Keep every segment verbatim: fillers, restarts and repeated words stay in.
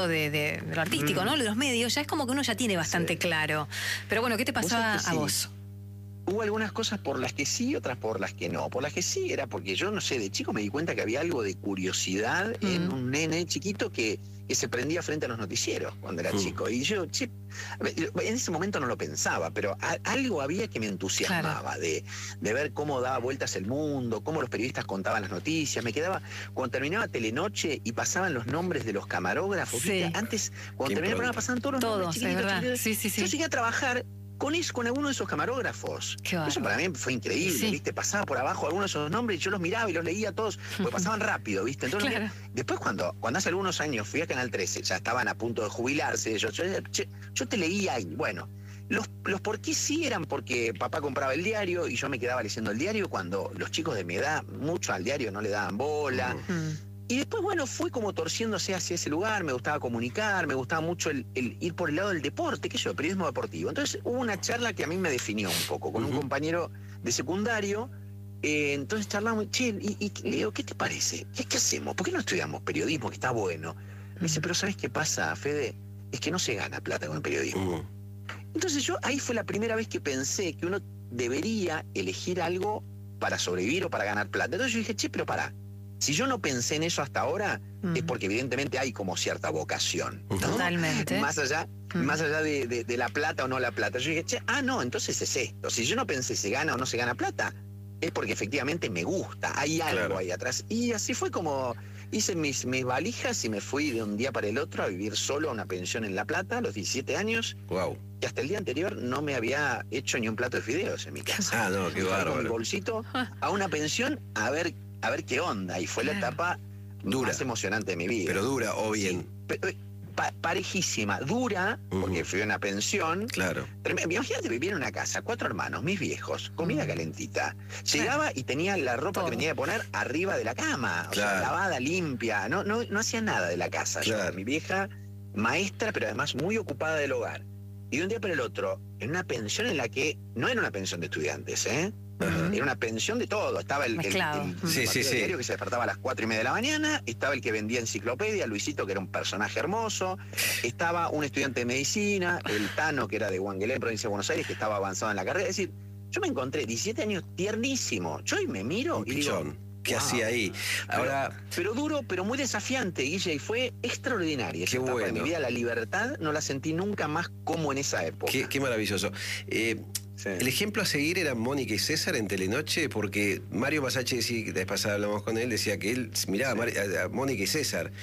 de, de, de lo artístico, mm. ¿no? De los medios, ya es como que uno ya tiene bastante sí. claro. Pero bueno, ¿qué te pasó a, a vos? Hubo algunas cosas por las que sí, otras por las que no. Por las que sí era porque yo, no sé, de chico me di cuenta que había algo de curiosidad mm. en un nene chiquito que, que se prendía frente a los noticieros cuando era mm. chico. Y yo, che, en ese momento no lo pensaba, pero a, algo había que me entusiasmaba claro. de, de ver cómo daba vueltas el mundo, cómo los periodistas contaban las noticias. Me quedaba, cuando terminaba Telenoche y pasaban los nombres de los camarógrafos, sí. antes, cuando terminaba el programa pasaban todos los todos, nombres chiquititos, es verdad. chiquititos. Sí, sí, sí. Yo llegué a trabajar con eso, con alguno de esos camarógrafos. Eso para mí fue increíble, sí. ¿viste? Pasaba por abajo algunos de esos nombres y yo los miraba y los leía todos, porque pasaban rápido, ¿viste? Entonces, claro. mira, después cuando, cuando hace algunos años fui a Canal trece, ya estaban a punto de jubilarse, yo, yo, yo, yo te leía y bueno, los, los por qué sí eran porque papá compraba el diario y yo me quedaba leyendo el diario cuando los chicos de mi edad, mucho al diario no le daban bola. Uh-huh. Y después, bueno, fui como torciéndose hacia ese lugar, me gustaba comunicar, me gustaba mucho el, el ir por el lado del deporte, qué sé yo, periodismo deportivo. Entonces hubo una charla que a mí me definió un poco, con uh-huh. un compañero de secundario, eh, entonces charlamos, che, y, y le digo, ¿qué te parece? ¿Qué, ¿Qué hacemos? ¿Por qué no estudiamos periodismo, que está bueno? Me dice, pero ¿sabes qué pasa, Fede? Es que no se gana plata con el periodismo. Uh-huh. Entonces yo, ahí fue la primera vez que pensé que uno debería elegir algo para sobrevivir o para ganar plata. Entonces yo dije, che, pero pará. Si yo no pensé en eso hasta ahora, mm. es porque evidentemente hay como cierta vocación, ¿no? Totalmente. Más allá, mm. más allá de, de, de la plata o no la plata. Yo dije, che, ah, no, entonces es esto. Si yo no pensé se gana o no se gana plata, es porque efectivamente me gusta, hay algo claro. ahí atrás. Y así fue como hice mis, mis valijas y me fui de un día para el otro a vivir solo a una pensión en La Plata a los diecisiete años. Wow. Y hasta el día anterior no me había hecho ni un plato de fideos en mi casa. Ah, no, qué bárbaro. Con mi bolsito a una pensión a ver a ver qué onda, y fue la etapa dura, más emocionante de mi vida. Pero dura o bien. Sí, pero, pa parejísima, dura, uh-huh. porque fui a una pensión. Claro. Imagínate vivir en una casa, cuatro hermanos, mis viejos, comida uh-huh. calentita. Llegaba claro. y tenía la ropa Todo. que venía de poner arriba de la cama, o claro. sea, lavada, limpia, no, no, no hacía nada de la casa. Claro. Yo, mi vieja, maestra, pero además muy ocupada del hogar. Y de un día para el otro, en una pensión en la que no era una pensión de estudiantes, ¿eh? Uh-huh. Era una pensión de todo. Estaba el, el, el, el sí, sí, sí. diario que se despertaba a las cuatro y media de la mañana, estaba el que vendía enciclopedia, Luisito, que era un personaje hermoso, estaba un estudiante de medicina, el Tano, que era de Huanguelén, provincia de Buenos Aires, que estaba avanzado en la carrera. Es decir, yo me encontré diecisiete años tiernísimo. Yo hoy me miro un y pichón. digo, ¿qué wow. hacía ahí? Ahora, pero, pero duro, pero muy desafiante, Guille, y fue extraordinaria. Qué etapa bueno. de mi vida, la libertad, no la sentí nunca más como en esa época. Qué, qué maravilloso. Eh, Sí. El ejemplo a seguir era Mónica y César en Telenoche, porque Mario Masacci, sí, la vez pasada hablamos con él, decía que él miraba a, a Mónica y César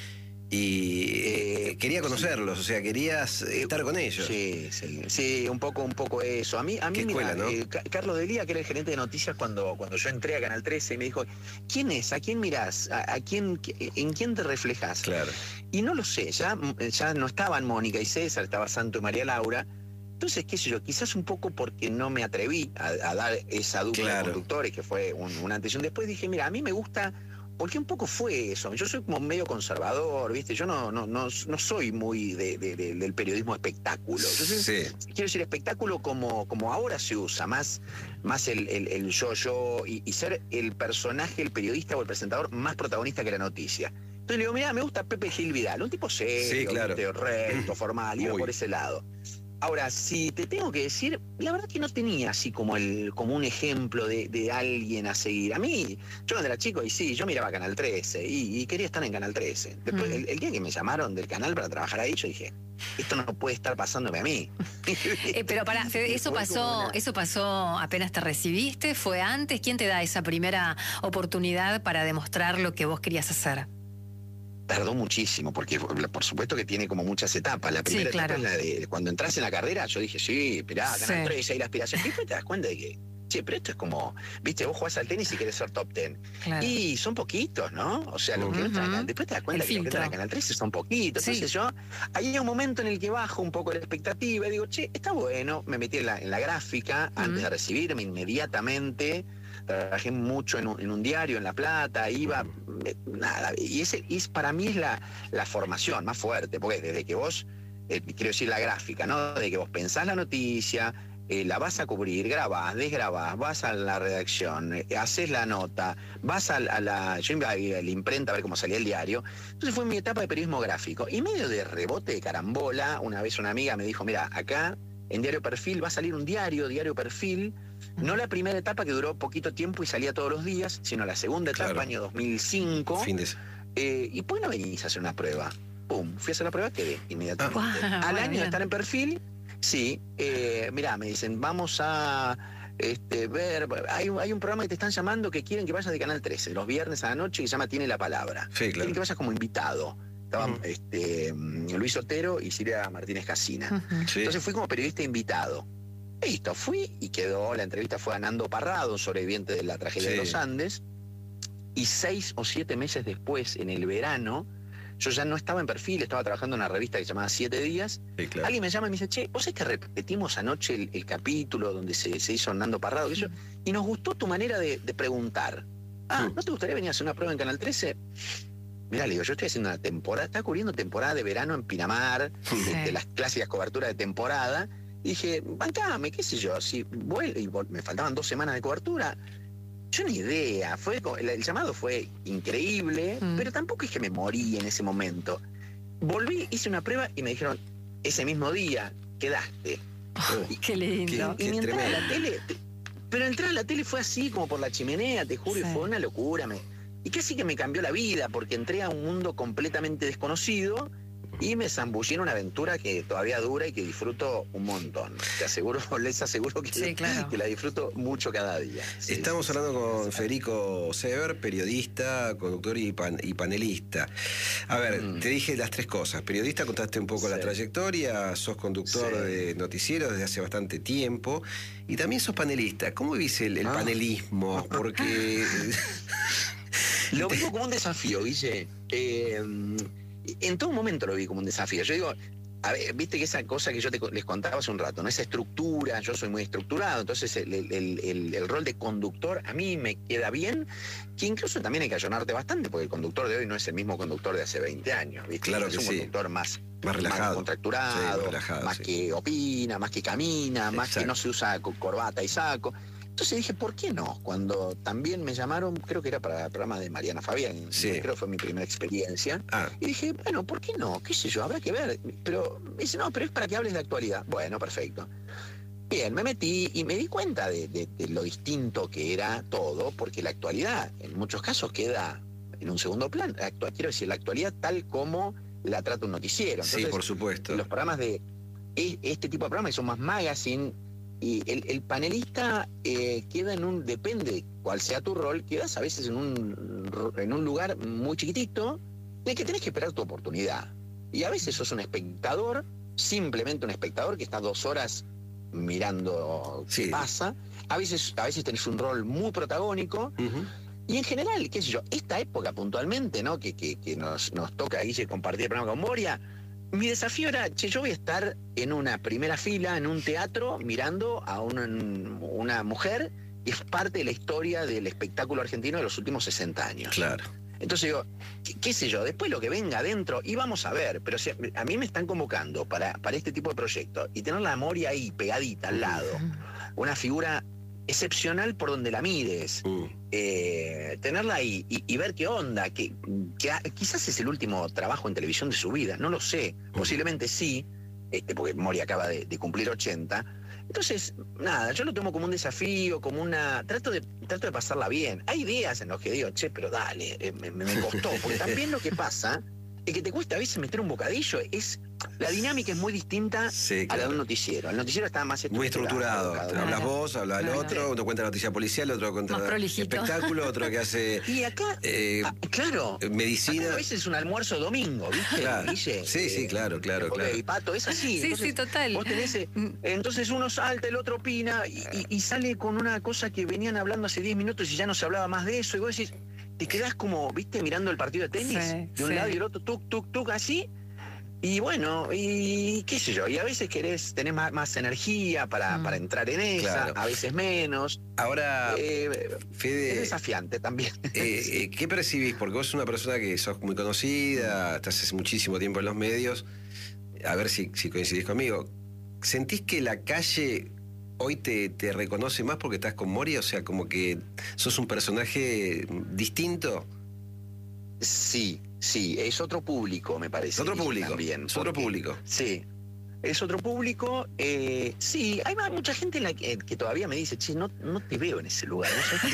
y eh, quería conocerlos, sí. o sea, querías estar con ellos. Sí, sí, sí, un poco, un poco eso. A mí, a mí, escuela, mira, ¿no? eh, Carlos Delía, que era el gerente de noticias cuando, cuando yo entré a Canal trece, me dijo, ¿quién es? ¿A quién mirás? ¿A, a quién, en quién te reflejas? Claro. Y no lo sé, ya, ya no estaban Mónica y César, estaba Santo y María Laura. Entonces, qué sé yo, quizás un poco porque no me atreví a, a dar esa dupla claro. de conductores, que fue un, un antes y un después, dije, mira, a mí me gusta, porque un poco fue eso. Yo soy como medio conservador, ¿viste? Yo no, no, no, no soy muy de, de, de, del periodismo espectáculo. Entonces, sí. quiero decir, espectáculo como, como ahora se usa, más, más el, el, el yo-yo y, y ser el personaje, el periodista o el presentador más protagonista que la noticia. Entonces le digo, mira, me gusta Pepe Gil Vidal, un tipo serio, sí, claro. recto, formal, iba por ese lado. Ahora, si te tengo que decir, la verdad que no tenía así como el como un ejemplo de, de alguien a seguir. A mí, yo cuando era chico, y sí, yo miraba Canal trece y, y quería estar en Canal trece. Después, mm. el, el día que me llamaron del canal para trabajar ahí, yo dije, esto no puede estar pasándome a mí. eh, pero pará, Fede, eso pasó, una... eso pasó apenas te recibiste, ¿fue antes? ¿Quién te da esa primera oportunidad para demostrar lo que vos querías hacer? Tardó muchísimo, porque por supuesto que tiene como muchas etapas. La primera sí, claro. etapa es la de cuando entras en la carrera, yo dije, sí, esperá, Canal trece, ahí la aspiración. Y después te das cuenta de que, che, pero esto es como, viste, vos jugás al tenis y querés ser top ten. Claro. Y son poquitos, ¿no? O sea, los uh-huh. que entran, después te das cuenta el que los que entran a Canal trece son poquitos. Sí. Entonces yo, ahí hay un momento en el que bajo un poco la expectativa y digo, che, está bueno, me metí en la, en la gráfica uh-huh. antes de recibirme inmediatamente. Trabajé mucho en un, en un diario en La Plata, iba, eh, nada, y ese y para mí es la, la formación más fuerte, porque desde que vos, eh, quiero decir la gráfica, ¿no? De que vos pensás la noticia, eh, la vas a cubrir, grabás, desgrabás, vas a la redacción, eh, haces la nota, vas a, a la... Yo iba a la imprenta a ver cómo salía el diario. Entonces fue mi etapa de periodismo gráfico. Y medio de rebote, de carambola, una vez una amiga me dijo, mira, acá en Diario Perfil va a salir un diario, Diario Perfil, no la primera etapa que duró poquito tiempo y salía todos los días, sino la segunda etapa, claro. Año dos mil cinco. Fin de... eh, ¿Y por qué no venís a hacer una prueba? Pum, fui a hacer la prueba, quedé inmediatamente. Ah, Al año de estar en Perfil, sí, eh, mirá, me dicen, vamos a este, ver, hay, hay un programa que te están llamando que quieren que vayas de Canal trece, los viernes a la noche, que se llama Tiene la Palabra. Sí, claro. Quieren que vayas como invitado. Estaban uh-huh. este, Luis Otero y Silvia Martínez Casina. Uh-huh. Sí. Entonces fui como periodista invitado. Listo, fui y quedó, la entrevista fue a Nando Parrado, sobreviviente de la tragedia sí. de los Andes, y seis o siete meses después, en el verano, yo ya no estaba en Perfil, estaba trabajando en una revista que se llamaba Siete Días. Sí, claro. Alguien me llama y me dice, che, ¿vos es que repetimos anoche el, el capítulo donde se, se hizo Nando Parrado? Sí. Y nos gustó tu manera de, de preguntar. Ah, sí. ¿No te gustaría venir a hacer una prueba en Canal trece? Mirá, le digo, yo estoy haciendo una temporada, estaba cubriendo temporada de verano en Pinamar, sí. de, de las clásicas coberturas de temporada. Y dije, bancame, qué sé yo, si vuelvo, y me faltaban dos semanas de cobertura. Yo ni idea, fue el, el llamado fue increíble, mm. pero tampoco es que me morí en ese momento. Volví, hice una prueba y me dijeron, ese mismo día, quedaste. Oh, y, qué lindo. Y, y mi entrada a la tele, pero entrar a la tele fue así, como por la chimenea, te juro, sí. y fue una locura. Me, y casi que me cambió la vida, porque entré a un mundo completamente desconocido y me zambullí en una aventura que todavía dura y que disfruto un montón. Te aseguro, les aseguro que, sí, claro. que la disfruto mucho cada día. Sí, Estamos sí, hablando sí, con sí. Federico Sever, periodista, conductor y, pan, y panelista. A ver, mm. te dije las tres cosas. Periodista, contaste un poco sí. la trayectoria, sos conductor sí. de noticieros desde hace bastante tiempo y también sos panelista. ¿Cómo viste el, el ah. panelismo? Porque... Lo vivo como un desafío, Guille. Eh... En todo momento lo vi como un desafío. Yo digo, a ver, viste que esa cosa que yo te, les contaba hace un rato, ¿no? Esa estructura, yo soy muy estructurado, entonces el, el, el, el rol de conductor a mí me queda bien, que incluso también hay que allanarte bastante, porque el conductor de hoy no es el mismo conductor de hace veinte años, ¿viste? Claro es que un sí. conductor más, más relajado, más contracturado, sí, más, relajado, más sí. que opina, más que camina, Exacto. más que no se usa corbata y saco. Entonces dije, ¿por qué no? Cuando también me llamaron, creo que era para el programa de Mariana Fabián, sí. creo que fue mi primera experiencia, ah. y dije, bueno, ¿por qué no? ¿Qué sé yo? Habrá que ver. Pero me dice, no, pero es para que hables de actualidad. Bueno, perfecto. Bien, me metí y me di cuenta de, de, de lo distinto que era todo, porque la actualidad en muchos casos queda en un segundo plano. Actu- quiero decir, la actualidad tal como la trata un noticiero. Entonces, sí, por supuesto. Los programas de este tipo de programas que son más magazine, y el, el panelista eh, queda en un, depende de cuál sea tu rol, quedas a veces en un, en un lugar muy chiquitito en el que tenés que esperar tu oportunidad. Y a veces sos un espectador, simplemente un espectador que está dos horas mirando sí. qué pasa. A veces, a veces tenés un rol muy protagónico. Uh-huh. Y en general, qué sé yo, esta época puntualmente, ¿no? Que, que, que nos, nos toca, Guille, compartir el programa con Moria. Mi desafío era, che, yo voy a estar en una primera fila, en un teatro, mirando a una, una mujer que es parte de la historia del espectáculo argentino de los últimos sesenta años. Claro. Entonces digo, qué, qué sé yo, después lo que venga adentro, y vamos a ver, pero si a, a mí me están convocando para, para este tipo de proyectos, y tener la Moria ahí, pegadita, al lado, una figura excepcional por donde la mires, mm. eh, tenerla ahí y, y ver qué onda, que, que a, quizás es el último trabajo en televisión de su vida, no lo sé, mm. posiblemente sí, este, porque Moria acaba de, de cumplir ochenta. Entonces, nada, yo lo tomo como un desafío, como una... Trato de, trato de pasarla bien. Hay días en los que digo, che, pero dale, eh, me, me costó, porque también lo que pasa es que te cuesta a veces meter un bocadillo, es... La dinámica es muy distinta sí, claro. a la de un noticiero. El noticiero está más estructurado. Muy estructurado. Claro. Hablas vos, habla el claro. otro, uno cuenta la noticia policial, otro cuenta espectáculo, otro que hace... Y acá, eh, ah, claro, medicina. Acá a veces es un almuerzo domingo, ¿viste? Claro. Guille? Sí, eh, sí, claro, claro, claro. Y Pato, es así. Sí, entonces, sí, total. Vos tenés, entonces uno salta, el otro opina, y, y, y sale con una cosa que venían hablando hace diez minutos y ya no se hablaba más de eso, y vos decís, te quedás como, ¿viste? Mirando el partido de tenis, sí, de un sí. lado y el otro, tuk, tuk, tuk, así. Y bueno, y qué sé yo, y a veces querés, tenés más, más energía para, mm. para entrar en esa, claro. a veces menos. Ahora, eh, Fede, es desafiante también. Eh, sí. eh, ¿Qué percibís? Porque vos sos una persona que sos muy conocida, estás hace muchísimo tiempo en los medios, a ver si, si coincidís conmigo. ¿Sentís que la calle hoy te, te reconoce más porque estás con Moria, o sea, como que sos un personaje distinto. Sí, sí, es otro público, me parece. Otro público, también, es otro porque, público. Sí. Es otro público, eh, sí, hay mucha gente en la que, que todavía me dice, che, no, no te veo en ese lugar,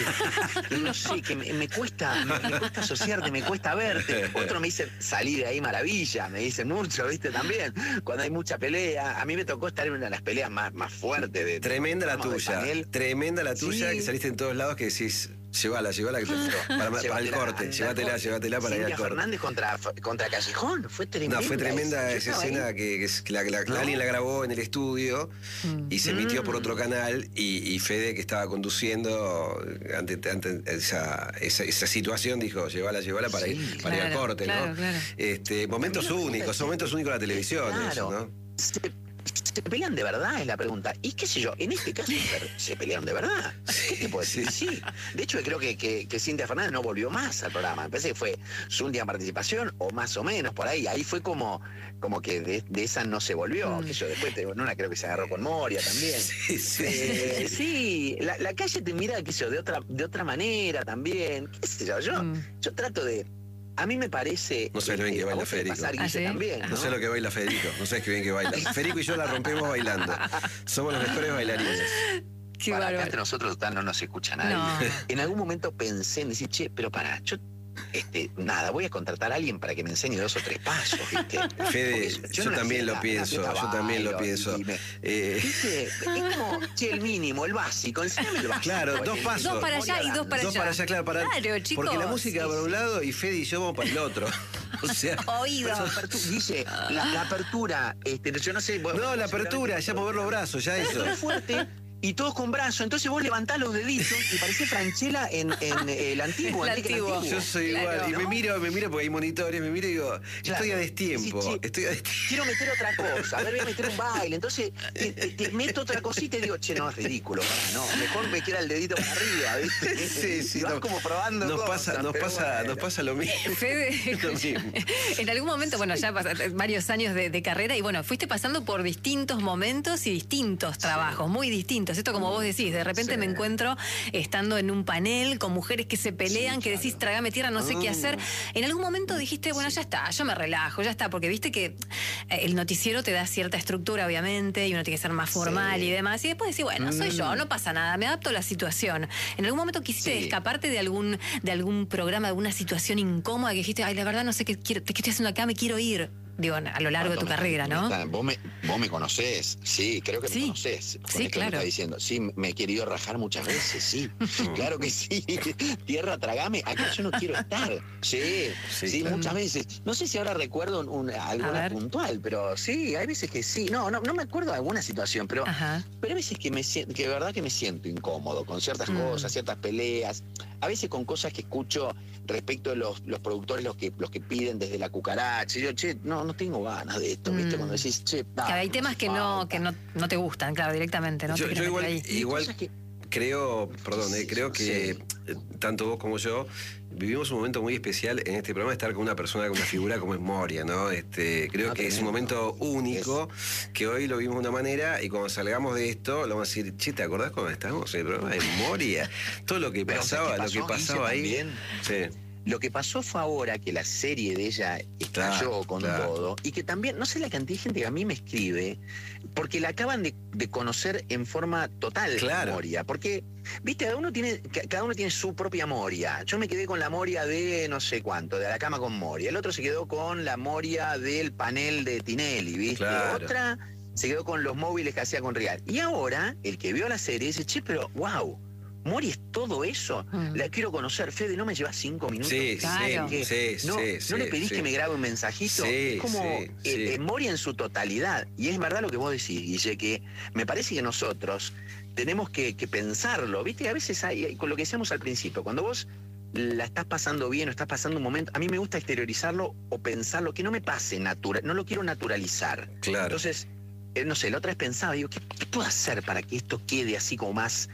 no, que, no sé, que me, me cuesta, me, me cuesta asociarte, me cuesta verte. Otro me dice, salí de ahí maravilla, me dicen mucho, viste, también, cuando hay mucha pelea. A mí me tocó estar en una de las peleas más, más fuertes de... Tremenda la tuya, tremenda la tuya, sí. Que saliste en todos lados que decís... Llévala, llévala que te para, para el corte, llévatela, llévatela para ir al corte. Fernández contra, contra Callejón, fue tremenda. No, fue tremenda esa, esa escena que, que, la, la, ¿no? Alguien la grabó en el estudio mm. y se emitió mm. por otro canal y, y Fede, que estaba conduciendo ante, ante esa, esa, esa situación, dijo, llévala, llévala para, sí, ir, para claro, ir al corte, claro, ¿no? Claro. Este, momentos únicos, son momentos únicos de la televisión, claro. Eso, ¿no? Sí. ¿Se pelean de verdad? Es la pregunta. Y qué sé yo, en este caso se pelearon de verdad. ¿Qué te puedo decir? Sí. Sí. De hecho, creo que, que, que Cintia Fernández no volvió más al programa. Me parece que fue su última participación, o más o menos, por ahí. Ahí fue como, como que de, de esa no se volvió. Mm. Que yo después, te, no, creo que se agarró con Moria también. Sí, sí. Eh, sí, la, la calle te mira, qué sé yo, de otra, de otra manera también. ¿Qué sé yo? Yo, mm. yo trato de... A mí me parece... No sé lo bien que baila Federico. ¿Ah, sí? También, ¿no? No sé lo que baila Federico. No sé qué bien que baila. Federico y yo la rompemos bailando. Somos los mejores bailarines. Qué para acá entre nosotros no nos escucha nadie. No. En algún momento pensé en decir, che, pero pará, yo... Este, nada, voy a contratar a alguien para que me enseñe dos o tres pasos, ¿viste? Fede, yo, yo, yo no también lo pienso, yo bailo, también lo pienso. Me, eh. ¿Viste? Es como, che, el mínimo, el básico, enséñame el básico. Claro, dos pasos. Dos para allá y dos para allá. Dos para allá, claro, para... Claro, chicos. Porque la música sí, va para un lado y Fede y yo vamos para el otro. O sea... Oído. Dice, la, la apertura, este, yo no sé... Bueno, no, la apertura, ya mover los brazos, ya eso. Es fuerte. Y todos con brazos, entonces vos levantás los deditos y parece Franchella en, en el antiguo. El antiguo. Yo soy claro, igual, y ¿no? me miro, me miro porque hay monitores, me miro y digo, claro. estoy a destiempo, sí, sí. estoy a destiempo. Quiero meter otra cosa, a ver, voy a meter un baile, entonces te, te, te meto otra cosita y digo, che, no, es ridículo, para, no, mejor me queda el dedito para arriba, ¿viste? Sí, sí. Y vas no, como probando nos cosas, pasa, nos pasa, bueno. nos pasa lo mismo. Fede, lo mismo. En algún momento, bueno, ya pasaste varios años de, de carrera y bueno, fuiste pasando por distintos momentos y distintos trabajos, sí. muy distintos. Esto como vos decís, de repente sí. me encuentro estando en un panel con mujeres que se pelean, sí, que claro. decís, trágame tierra, no sé mm. qué hacer. En algún momento dijiste, bueno, ya está, yo me relajo, ya está, porque viste que el noticiero te da cierta estructura, obviamente, y uno tiene que ser más formal sí. y demás. Y después decís, bueno, soy mm. yo, no pasa nada, me adapto a la situación. ¿En algún momento quisiste sí. escaparte de algún, de algún programa, de alguna situación incómoda que dijiste, ay, la verdad no sé qué, quiero, qué estoy haciendo acá, me quiero ir? Digo, a lo largo de tu carrera, ¿no? Vos me, vos me conocés, sí, creo que sí. me conocés. Con sí, claro. Me está diciendo. Sí, me he querido rajar muchas veces, sí. Claro que sí. Tierra, tragame, acá yo no quiero estar. Sí, sí, sí claro. muchas veces. No sé si ahora recuerdo un, un, alguna puntual, pero sí, hay veces que sí. No, no, no me acuerdo de alguna situación, pero, pero hay veces que me siento, que de verdad que me siento incómodo con ciertas mm. cosas, ciertas peleas. A veces con cosas que escucho respecto de los, los productores, los que, los que piden desde la cucaracha. Y yo, che, no, no tengo ganas de esto, ¿viste? Mm. Cuando decís, che, da, claro, hay temas que no, que no, no te gustan, claro, directamente, ¿no? Yo, yo igual, igual que... creo, perdón, eh, creo que sí. tanto vos como yo vivimos un momento muy especial en este programa, estar con una persona, con una figura como es Moria, ¿no? Este, creo no, que es un momento único, es... que hoy lo vimos de una manera y cuando salgamos de esto, lo vamos a decir, che, ¿te acordás cuando estábamos en el programa de Moria? Todo lo que pasaba, lo que pasaba ahí. Sí. Lo que pasó fue ahora que la serie de ella estalló claro, con claro. todo y que también, no sé la cantidad de gente que a mí me escribe, porque la acaban de, de conocer en forma total, claro. Moria. Porque, viste, cada uno, tiene, cada uno tiene su propia Moria. Yo me quedé con la Moria de no sé cuánto, de La Cama con Moria. El otro se quedó con la Moria del panel de Tinelli, ¿viste? Claro. Otra se quedó con los móviles que hacía con Real. Y ahora, el que vio la serie dice, che, pero wow. Mori es todo eso. Mm. La quiero conocer. Fede, ¿no me llevas cinco minutos? Sí, claro. sí, sí, ¿No, sí, ¿no le pedís sí. que me grabe un mensajito? Sí, es como sí, eh, sí. eh, Mori en su totalidad. Y es verdad lo que vos decís, Guille, que me parece que nosotros tenemos que, que pensarlo. ¿Viste? A veces hay, con lo que decíamos al principio, cuando vos la estás pasando bien o estás pasando un momento, a mí me gusta exteriorizarlo o pensarlo, que no me pase natural, no lo quiero naturalizar. Claro. Entonces, eh, no sé, la otra vez pensaba, digo, ¿qué, ¿qué puedo hacer para que esto quede así como más...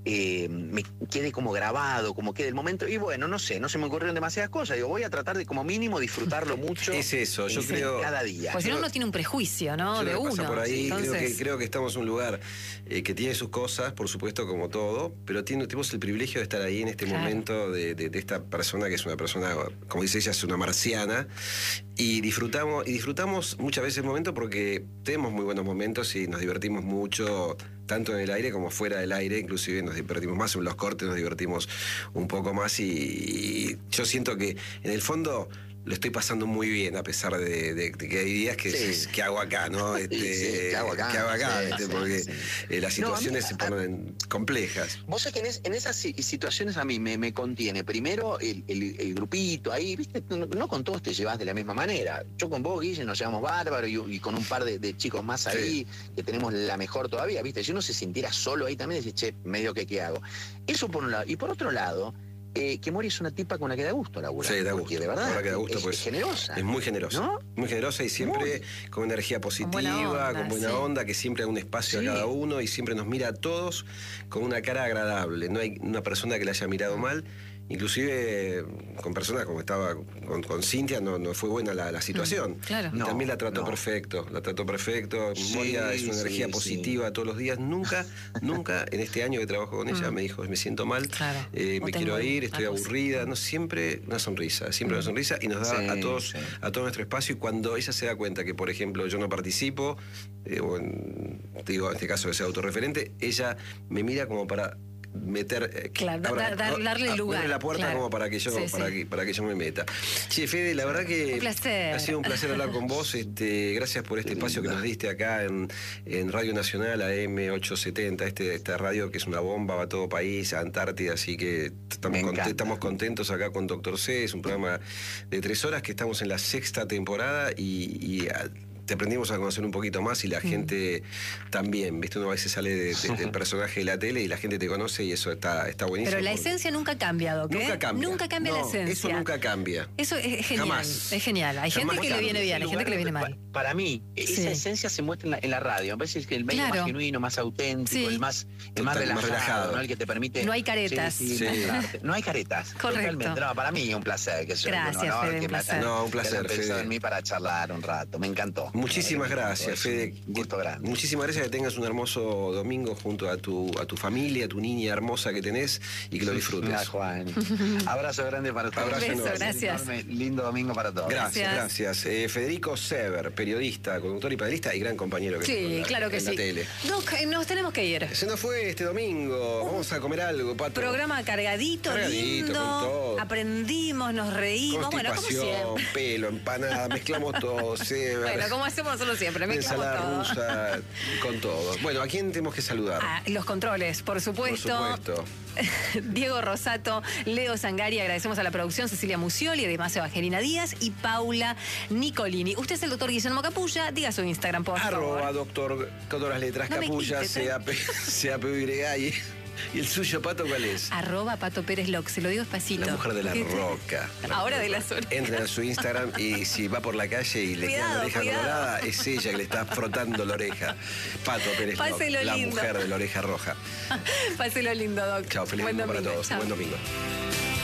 eh, me quede como grabado, como quede el momento. Y bueno, no sé, no se me ocurrieron demasiadas cosas. Digo, voy a tratar de como mínimo disfrutarlo mucho. Es eso, yo creo. Cada día. Pues si no, uno tiene un prejuicio, ¿no? De uno. Por ahí, Entonces... creo, que, creo que estamos en un lugar eh, que tiene sus cosas, por supuesto, como todo, pero tiene, tenemos el privilegio de estar ahí en este claro. momento de, de, de esta persona que es una persona, como dice ella, es una marciana. Y disfrutamos, y disfrutamos muchas veces el momento porque tenemos muy buenos momentos y nos divertimos mucho, tanto en el aire como fuera del aire, inclusive nos divertimos más en los cortes, nos divertimos un poco más y, y yo siento que en el fondo lo estoy pasando muy bien, a pesar de, de, de que hay días que, sí. ¿qué hago acá? ¿no? Este, sí, ¿qué hago acá? ¿Qué hago acá? Sí, este, sí, porque sí. Eh, las situaciones no, mí, se ponen a, complejas. Vos sabés que en, es, en esas situaciones a mí me, me contiene primero el, el, el grupito ahí, ¿viste? No, no con todos te llevas de la misma manera. Yo con vos, Guille, nos llevamos bárbaro y, y con un par de, de chicos más ahí, sí. que tenemos la mejor todavía, ¿viste? Si uno se sintiera solo ahí también, dice, che, medio que qué hago. Eso por un lado. Y por otro lado, Eh, que Mori es una tipa con la que da gusto laburar. Sí, da gusto. De verdad, que da gusto, es, pues, es generosa. Es muy generosa. ¿No? Muy generosa y siempre muy, con energía positiva, con buena onda, con buena sí. onda, que siempre da un espacio sí. a cada uno y siempre nos mira a todos con una cara agradable. No hay una persona que la haya mirado mal. Inclusive con personas como estaba con, con Cintia no, no fue buena la, la situación. Mm, claro. Y no, también la trató no. perfecto, la trató perfecto. Sí, Moria es una sí, energía positiva sí. todos los días. Nunca, nunca en este año que trabajo con ella mm. me dijo, me siento mal, claro. eh, me quiero ir, estoy aburrida. No, siempre una sonrisa, siempre mm. una sonrisa y nos da sí, a todos, sí. a todo nuestro espacio. Y cuando ella se da cuenta que, por ejemplo, yo no participo, eh, o en, digo, en este caso de ser autorreferente, ella me mira como para meter eh, claro, ahora, dar, darle lugar la puerta claro. como para que yo sí, para sí. que para que yo me meta. Che, Fede, la verdad que un placer. Ha sido un placer hablar con vos. Este, gracias por este espacio que nos diste acá en, en Radio Nacional A M ochocientos setenta, este esta radio que es una bomba, va a todo país, a Antártida, así que estamos contentos, estamos contentos acá con Doctor C. Es un programa de tres horas que estamos en la sexta temporada y, y a, te aprendimos a conocer un poquito más y la mm. gente también, ¿viste? Uno a veces sale de, de, del personaje de la tele y la gente te conoce y eso está, está buenísimo. Pero la porque... esencia nunca cambia, ¿ok? Nunca cambia. Nunca cambia no, la esencia. Eso nunca cambia. Eso es genial. Jamás. Es genial. Hay Jamás gente que le viene bien, hay gente que le viene mal. Para mí, sí. esa esencia se muestra en la, en la radio. Me parece que el medio claro. más genuino, más auténtico, sí. el más, el más relajado, más relajado. ¿no? El que te permite... No hay caretas. Sí, sí, sí. No hay caretas. Correcto. No, para mí un placer. Que gracias, no, Fede, que un placer. No, un placer, Fede. En mí para charlar un rato. Me encantó. Muchísimas gracias. Gracias, Fede. Gusto grande. Muchísimas gracias, que tengas un hermoso domingo junto a tu, a tu familia, a tu niña hermosa que tenés y que lo disfrutes. Mira, Juan. Abrazo grande para todos. Abrazo beso, gracias. Enorme, lindo domingo para todos. Gracias, gracias. Eh, Federico Sever, periodista, conductor y panelista y gran compañero que sí, la, claro que en sí. la tele. Nos, nos tenemos que ir. Se nos fue este domingo. Vamos a comer algo, Pato. Programa cargadito, cargadito lindo. Con todo. Aprendimos, nos reímos. Bueno, como siempre. Pelo, empanada, mezclamos todo. Sever. Bueno, como hacemos nosotros siempre, mezclamos ensalada todo. rusa, con todo. Bueno, ¿a quién tenemos que saludar? Ah, los controles, por supuesto. Por supuesto. Diego Rosato, Leo Zangari, agradecemos a la producción, Cecilia Musioli, además Evangelina Díaz y Paula Nicolini. Usted es el doctor Guillermo Capulla, diga su Instagram, por favor. Arroba doctor, con todas las letras, no Capulla, C A P Y. ¿Y el suyo, Pato, cuál es? Arroba Pato Pérez Loc, se lo digo despacito. La mujer de la roca. Ahora de las orejas. Entren a su Instagram y si va por la calle y le cuidado, queda la oreja cuidado. colorada, es ella que le está frotando la oreja. Pato Pérez Loc, la lindo. mujer de la oreja roja. Páselo lindo, Doc. Chao, feliz domingo para todos. Chao. Buen domingo.